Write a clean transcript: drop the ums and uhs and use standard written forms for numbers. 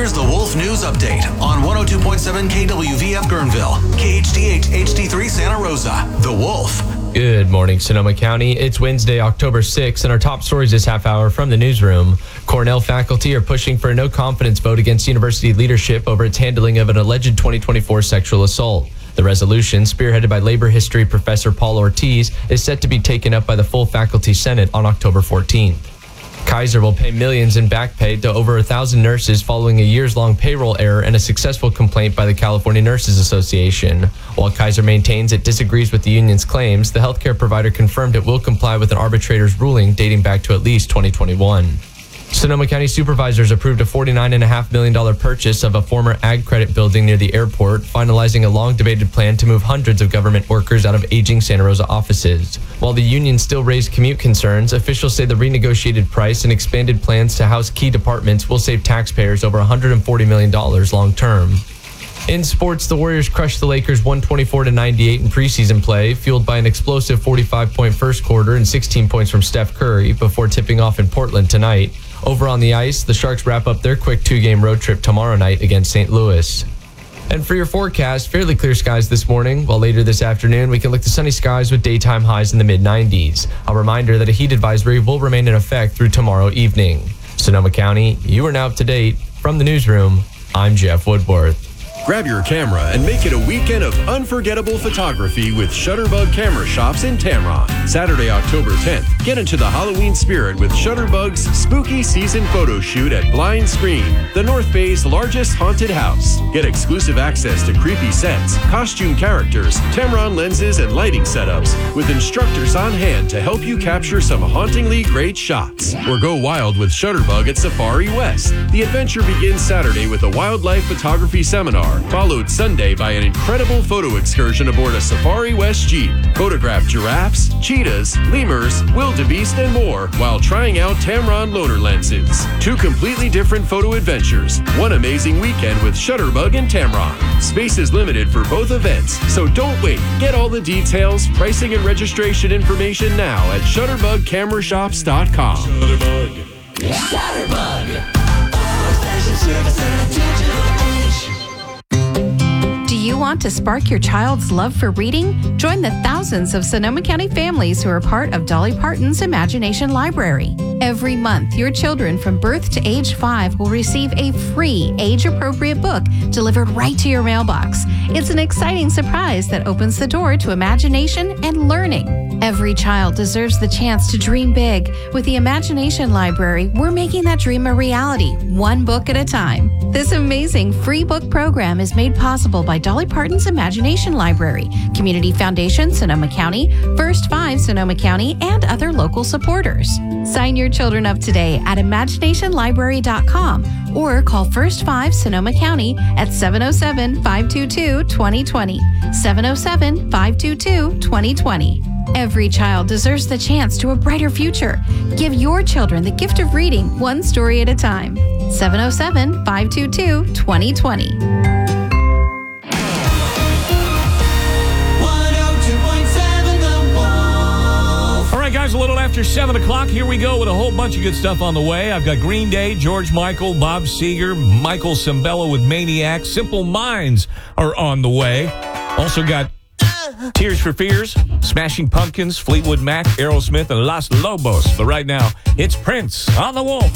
Here's the Wolf News Update on 102.7 KWVF Guerneville, KHDH HD3 Santa Rosa. The Wolf. Good morning, Sonoma County. It's Wednesday, October 6th, and our top stories this half hour from the newsroom. Cornell faculty are pushing for a no-confidence vote against university leadership over its handling of an alleged 2024 sexual assault. The resolution, spearheaded by labor history professor Paul Ortiz, is set to be taken up by the full faculty senate on October 14th. Kaiser will pay millions in back pay to over 1,000 nurses following a years-long payroll error and a successful complaint by the California Nurses Association. While Kaiser maintains it disagrees with the union's claims, the healthcare provider confirmed it will comply with an arbitrator's ruling dating back to at least 2021. Sonoma County supervisors approved a $49.5 million purchase of a former Ag Credit building near the airport, finalizing a long-debated plan to move hundreds of government workers out of aging Santa Rosa offices. While the union still raised commute concerns, officials say the renegotiated price and expanded plans to house key departments will save taxpayers over $140 million long-term. In sports, the Warriors crushed the Lakers 124-98 in preseason play, fueled by an explosive 45-point first quarter and 16 points from Steph Curry before tipping off in Portland tonight. Over on the ice, the Sharks wrap up their quick two-game road trip tomorrow night against St. Louis. And for your forecast, fairly clear skies this morning, while later this afternoon we can look to sunny skies with daytime highs in the mid-90s. A reminder that a heat advisory will remain in effect through tomorrow evening. Sonoma County, you are now up to date. From the newsroom, I'm Jeff Woodworth. Grab your camera and make it a weekend of unforgettable photography with Shutterbug Camera Shops in Tamron. Saturday, October 10th, get into the Halloween spirit with Shutterbug's spooky season photo shoot at Blind Screen, the North Bay's largest haunted house. Get exclusive access to creepy sets, costume characters, Tamron lenses, and lighting setups with instructors on hand to help you capture some hauntingly great shots. Or go wild with Shutterbug at Safari West. The adventure begins Saturday with a wildlife photography seminar, followed Sunday by an incredible photo excursion aboard a Safari West Jeep. Photograph giraffes, cheetahs, lemurs, wildebeest, and more while trying out Tamron loaner lenses. Two completely different photo adventures. One amazing weekend with Shutterbug and Tamron. Space is limited for both events, so don't wait. Get all the details, pricing, and registration information now at ShutterbugCameraShops.com. Shutterbug. Shutterbug. Fashion service and digital age. Do you want to spark your child's love for reading? Join the thousands of Sonoma County families who are part of Dolly Parton's Imagination Library. Every month, your children from birth to age 5 will receive a free age-appropriate book delivered right to your mailbox. It's an exciting surprise that opens the door to imagination and learning. Every child deserves the chance to dream big. With the Imagination Library, we're making that dream a reality, one book at a time. This amazing free book program is made possible by Dolly Parton's Imagination Library, Community Foundation, Sonoma County, First 5 Sonoma County, and other local supporters. Sign your children up today at imaginationlibrary.com or call First 5 Sonoma County at 707-522-2020, 707-522-2020. Every child deserves the chance to a brighter future. Give your children the gift of reading one story at a time. 707-522-2020. Guys, a little after 7 o'clock. Here we go with a whole bunch of good stuff on the way. I've got Green Day, George Michael, Bob Seger, Michael Cimbello with Maniac. Simple Minds are on the way. Also got Tears for Fears, Smashing Pumpkins, Fleetwood Mac, Aerosmith, and Los Lobos. But right now, it's Prince on the Wolf.